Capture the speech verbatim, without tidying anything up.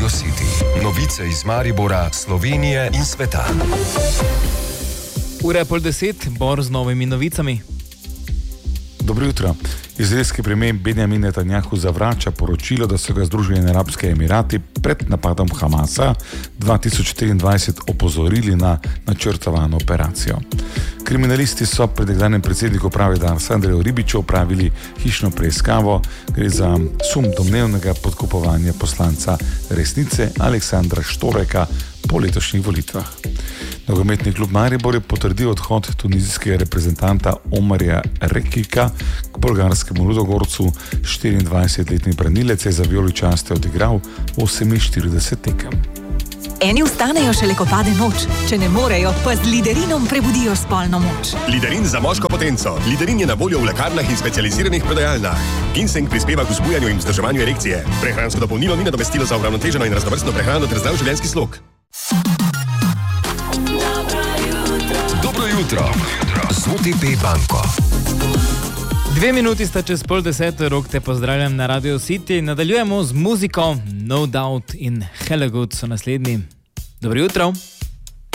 Radio City. Novice iz Maribora, Slovenije in sveta. Ura je pol deset, Bor z novimi novicami. Dobro jutro. Izraelski premijer Benjamin Netanjahu zavrača poročilo, da so ga Združeni arabski emirati pred napadom Hamasa dva tisoč štiriindvajset opozorili na načrtovano operacijo. Kriminalisti so pred nekdanjim predsednikom uprave Darsa Andreju Ribiču opravili hišno preiskavo, gre za sum domnevnega podkupovanja poslanca Resnice Aleksandra Štoreka po letošnjih volitvah. Nogometni klub Maribor je potrdil odhod tunizijskega reprezentanta Omarja Rekika k bolgarskemu Ludogorcu. štiriindvajsetletni branilec je za vijoličaste odigral oseminštirideset tekem. Eni vstanejo šele, ko pade noč. Če ne morejo, pa z Liderinom prebudijo spolno moč. Liderin za moško potenco. Liderin je na voljo v lekarnah in specializiranih prodajalnah. Ginseng prispeva k vzbujanju in vzdrževanju erekcije. Prehransko dopolnilo ni nadomestilo za uravnoteženo in raznovrstno prehrano ter zdrav življenjski slog. Dobro jutro. Z O T P banko. Dve minuti sta čez pol deset, Rok te pozdravljam na Radio City. Nadaljujemo z muziko. No Doubt in Hella Good so naslednji. Dobro jutro.